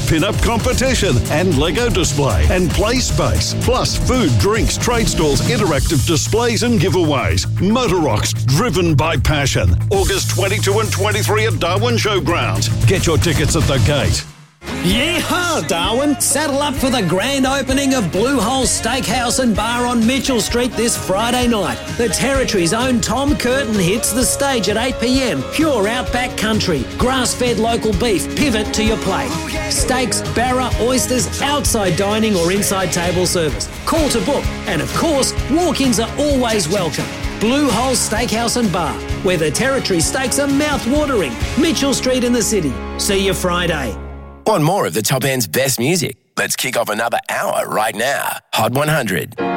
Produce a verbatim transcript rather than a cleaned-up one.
pin-up competition and Lego display and play space. Plus food, drinks, trade stalls, interactive displays and giveaways. Motor Rocks, driven by passion. August twenty-second and twenty-third at Darwin Showgrounds. Get your tickets at the gate. Yeehaw, Darwin! Saddle up for the grand opening of Blue Hole Steakhouse and Bar on Mitchell Street this Friday night. The Territory's own Tom Curtin hits the stage at eight p m. Pure outback country, grass-fed local beef, pivot to your plate. Steaks, barra, oysters, outside dining or inside table service. Call to book. And of course, walk-ins are always welcome. Blue Hole Steakhouse and Bar, where the Territory steaks are mouth-watering. Mitchell Street in the city. See you Friday. Want more of the Top End's best music? Let's kick off another hour right now. Hot one hundred.